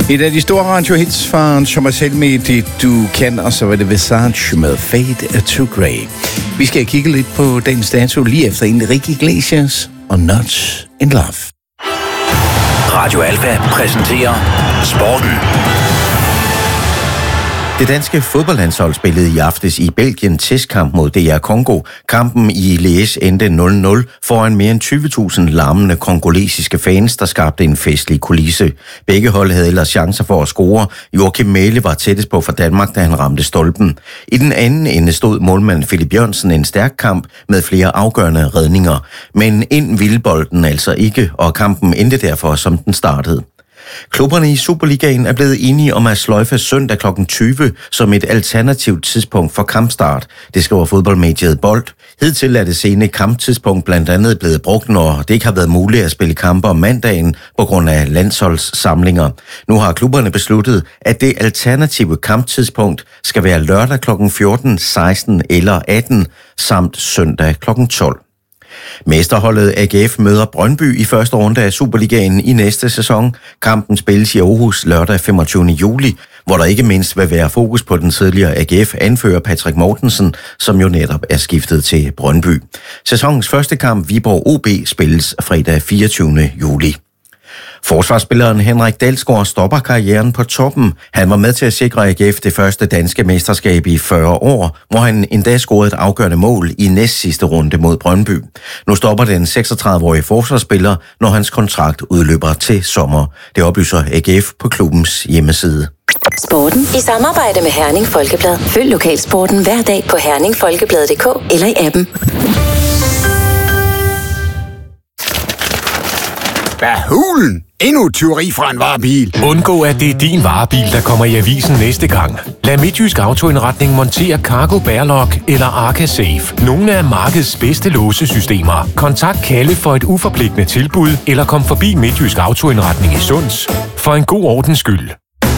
Et af de store radiohits fra Thomas Helmig, det du kan, og så var det Visage med Fade to Grey. Vi skal kigge lidt på dagens dato lige efter Enrique Iglesias og Not in Love. Radio Alfa præsenterer Sporten. Det danske fodboldlandshold spillede i aftes i Belgien testkamp mod DR Congo. Kampen i Liège endte 0-0 foran mere end 20.000 larmende kongolesiske fans, der skabte en festlig kulisse. Begge hold havde ellers chancer for at score. Joachim Mæhle var tættest på for Danmark, da han ramte stolpen. I den anden ende stod målmand Philip Jørgensen en stærk kamp med flere afgørende redninger. Men ind ville bolden altså ikke, og kampen endte derfor, som den startede. Klubberne i Superligaen er blevet enige om at sløjfe søndag kl. 20 som et alternativt tidspunkt for kampstart. Det skriver fodboldmediet Bold. Hidtil er det sene kamptidspunkt blandt andet blevet brugt, når det ikke har været muligt at spille kampe om mandagen på grund af landsholdssamlinger. Nu har klubberne besluttet, at det alternative kamptidspunkt skal være lørdag kl. 14, 16 eller 18 samt søndag kl. 12. Mesterholdet AGF møder Brøndby i første runde af Superligaen i næste sæson. Kampen spilles i Aarhus lørdag 25. juli, hvor der ikke mindst vil være fokus på den tidligere AGF-anfører Patrick Mortensen, som jo netop er skiftet til Brøndby. Sæsonens første kamp, Viborg OB, spilles fredag 24. juli. Forsvarsspilleren Henrik Dalsgaard stopper karrieren på toppen. Han var med til at sikre AGF det første danske mesterskab i 40 år, hvor han endda scorede et afgørende mål i næstsidste runde mod Brøndby. Nu stopper den 36-årige forsvarsspiller, når hans kontrakt udløber til sommer. Det oplyser AGF på klubbens hjemmeside. Sporten i samarbejde med Herning Folkeblad. Følg lokalsporten hver dag på herningfolkeblad.dk eller i appen. Hvad hulen? Endnu et tyveri fra en varebil. Undgå, at det er din varebil, der kommer i avisen næste gang. Lad Midtjysk Autoindretning montere Cargo Bearlock eller Arca Safe. Nogle af markedets bedste låsesystemer. Kontakt Kalle for et uforpligtende tilbud, eller kom forbi Midtjysk Autoindretning i Sunds. For en god ordens skyld.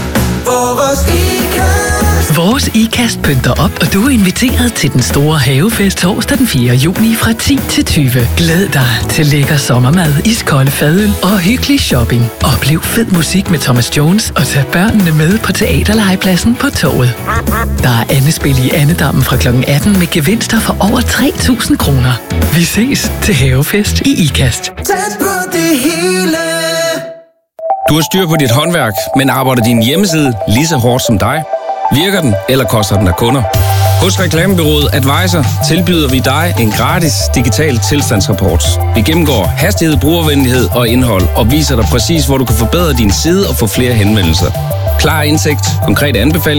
Vores IKAST pynter op, og du er inviteret til den store havefest torsdag den 4. juni fra 10 til 20. Glæd dig til lækker sommermad, iskolde fadøl og hyggelig shopping. Oplev fed musik med Thomas Jones og tag børnene med på teaterlegepladsen på Torvet. Der er andespil i Andedammen fra kl. 18 med gevinster for over 3.000 kroner. Vi ses til havefest i IKAST. Tæt på det hele. Du har styr på dit håndværk, men arbejder din hjemmeside lige så hårdt som dig? Virker den, eller koster den af kunder? Hos Reklamebureauet Advisor tilbyder vi dig en gratis digital tilstandsrapport. Vi gennemgår hastighed, brugervenlighed og indhold og viser dig præcis, hvor du kan forbedre din side og få flere henvendelser. Klar indsigt, konkrete anbefalinger